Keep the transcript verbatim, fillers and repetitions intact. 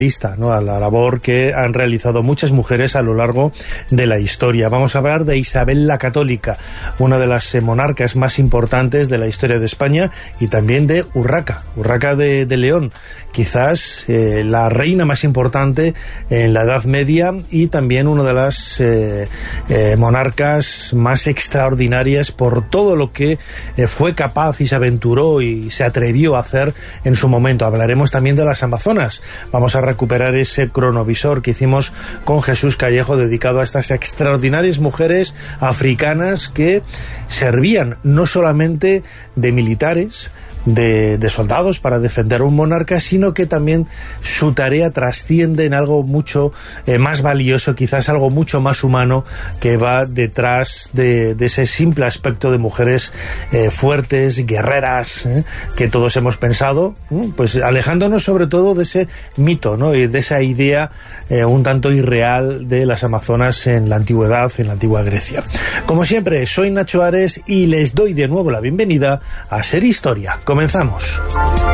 ¿no? A la labor que han realizado muchas mujeres a lo largo de la historia. Vamos a hablar de Isabel la Católica, una de las eh, monarcas más importantes de la historia de España, y también de Urraca, Urraca de, de León, quizás eh, la reina más importante en la Edad Media y también una de las eh, eh, monarcas más extraordinarias por todo lo que eh, fue capaz y se aventuró y se atrevió a hacer en su momento. Hablaremos también de las Amazonas. Vamos a recuperar ese cronovisor que hicimos con Jesús Callejo, dedicado a estas extraordinarias mujeres africanas que servían no solamente de militares, De, de soldados para defender a un monarca, sino que también su tarea trasciende en algo mucho eh, más valioso, quizás algo mucho más humano, que va detrás de, de ese simple aspecto de mujeres eh, fuertes, guerreras, eh, que todos hemos pensado, eh, pues alejándonos sobre todo de ese mito, ¿no? Y de esa idea eh, un tanto irreal de las Amazonas en la antigüedad, en la antigua Grecia. Como siempre, soy Nacho Ares y les doy de nuevo la bienvenida a Ser Historia. Comenzamos.